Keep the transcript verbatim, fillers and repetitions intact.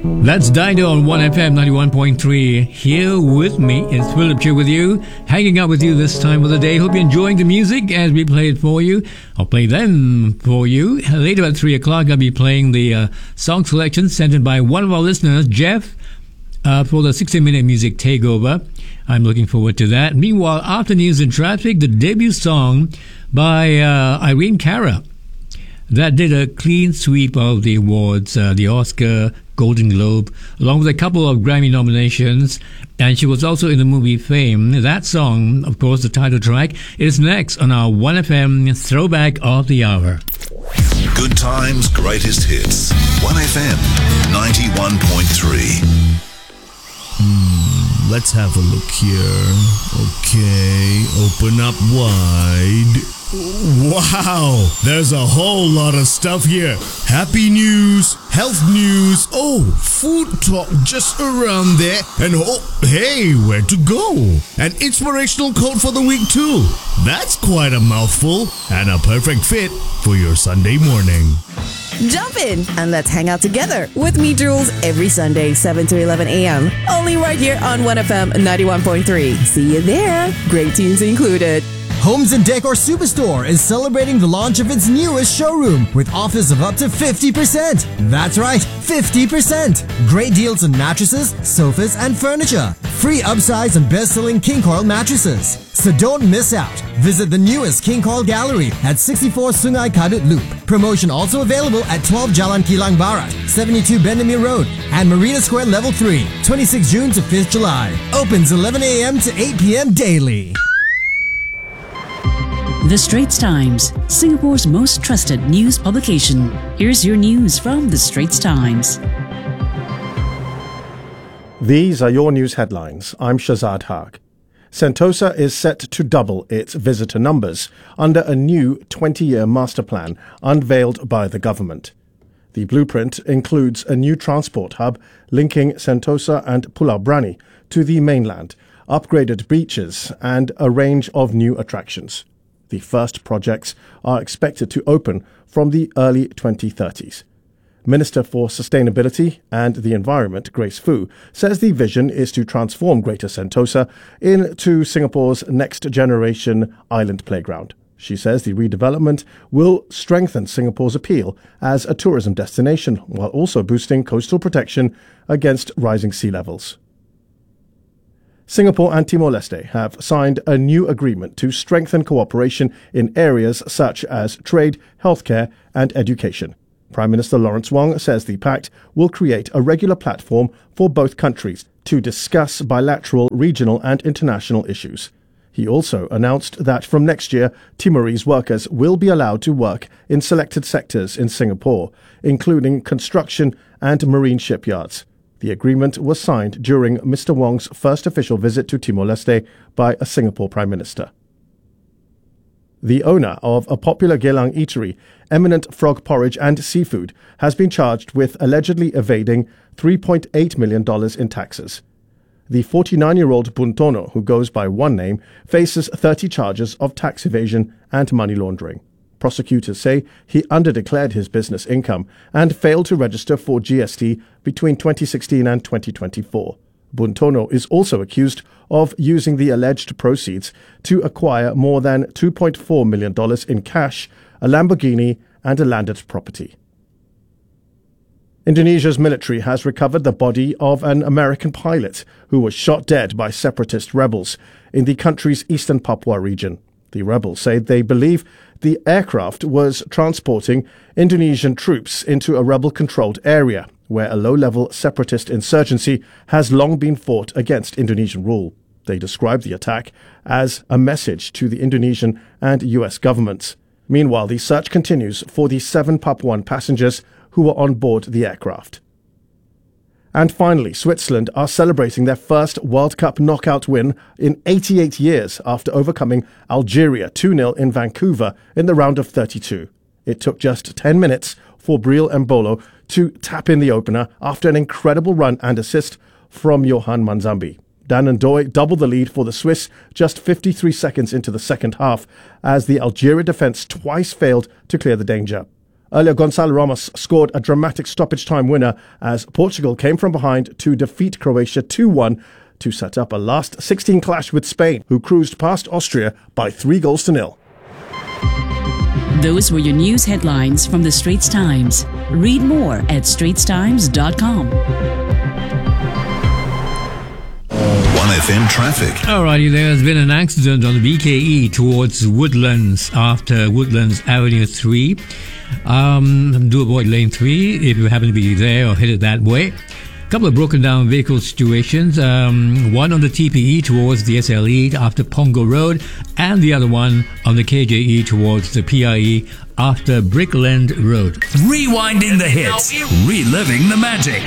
That's Dido on one F M ninety-one point three. Here with me is Philip Chiu with you, hanging out with you this time of the day. Hope you're enjoying the music as we play it for you. I'll play them for you. Later at three o'clock, I'll be playing the uh, song selection sent in by one of our listeners, Jeff, uh, for the sixty minute music takeover. I'm looking forward to that. Meanwhile, after news and traffic, the debut song by uh, Irene Cara that did a clean sweep of the awards, uh, the Oscar, Golden Globe, along with a couple of Grammy nominations, and she was also in the movie Fame. That song, of course, the title track, is next on our one F M Throwback of the Hour. Good times, greatest hits. one F M ninety-one point three. Hmm, let's have a look here. Okay, open up wide. Wow, there's a whole lot of stuff here. Happy news, health news, oh, food talk just around there, and oh, hey, where to go? An inspirational quote for the week too. That's quite a mouthful, and a perfect fit for your Sunday morning. Jump in and let's hang out together with me, Jules, every Sunday, seven to eleven a.m. Only right here on one F M ninety-one point three. See you there. Great tunes included. Homes and Decor Superstore is celebrating the launch of its newest showroom with offers of up to fifty percent. That's right, fifty percent. Great deals on mattresses, sofas, and furniture. Free upsize and best-selling King Coil mattresses. So don't miss out. Visit the newest King Coil Gallery at sixty-four Sungai Kadut Loop. Promotion also available at twelve Jalan Kilang Barat, seventy-two Bendemeer Road, and Marina Square Level three, twenty-sixth June to fifth July. Opens eleven a.m. to eight p.m. daily. The Straits Times, Singapore's most trusted news publication. Here's your news from The Straits Times. These are your news headlines. I'm Shazad Haq. Sentosa is set to double its visitor numbers under a new twenty-year master plan unveiled by the government. The blueprint includes a new transport hub linking Sentosa and Pulau Brani to the mainland, upgraded beaches, and a range of new attractions. The first projects are expected to open from the early twenty thirties. Minister for Sustainability and the Environment, Grace Fu, says the vision is to transform Greater Sentosa into Singapore's next-generation island playground. She says the redevelopment will strengthen Singapore's appeal as a tourism destination while also boosting coastal protection against rising sea levels. Singapore and Timor-Leste have signed a new agreement to strengthen cooperation in areas such as trade, healthcare, and education. Prime Minister Lawrence Wong says the pact will create a regular platform for both countries to discuss bilateral, regional, and international issues. He also announced that from next year, Timorese workers will be allowed to work in selected sectors in Singapore, including construction and marine shipyards. The agreement was signed during Mister Wong's first official visit to Timor-Leste by a Singapore Prime Minister. The owner of a popular Geylang eatery, Eminent Frog Porridge and Seafood, has been charged with allegedly evading three point eight million dollars in taxes. The forty-nine-year-old Buntono, who goes by one name, faces thirty charges of tax evasion and money laundering. Prosecutors say he underdeclared his business income and failed to register for G S T between twenty sixteen and twenty twenty-four. Buntono is also accused of using the alleged proceeds to acquire more than two point four million dollars in cash, a Lamborghini, and a landed property. Indonesia's military has recovered the body of an American pilot who was shot dead by separatist rebels in the country's eastern Papua region. The rebels say they believe the aircraft was transporting Indonesian troops into a rebel-controlled area where a low-level separatist insurgency has long been fought against Indonesian rule. They describe the attack as a message to the Indonesian and U S governments. Meanwhile, the search continues for the seven Papuan passengers who were on board the aircraft. And finally, Switzerland are celebrating their first World Cup knockout win in eighty-eight years after overcoming Algeria two nil in Vancouver in the round of thirty-two. It took just ten minutes for Breel Embolo to tap in the opener after an incredible run and assist from Johan Manzambi. Dan Ndoye doubled the lead for the Swiss just fifty-three seconds into the second half as the Algeria defence twice failed to clear the danger. Earlier, Gonçalo Ramos scored a dramatic stoppage time winner as Portugal came from behind to defeat Croatia two one to set up a last sixteen clash with Spain, who cruised past Austria by three goals to nil. Those were your news headlines from the Straits Times. Read more at straits times dot com. one F M traffic. Alrighty, there has been an accident on the B K E towards Woodlands after Woodlands Avenue three. Um, do avoid lane three if you happen to be there or headed that way. A couple of broken down vehicle situations. Um, one on the T P E towards the S L E after Pongo Road, and the other one on the K J E towards the P I E after Brickland Road. Rewinding the hits, reliving the magic.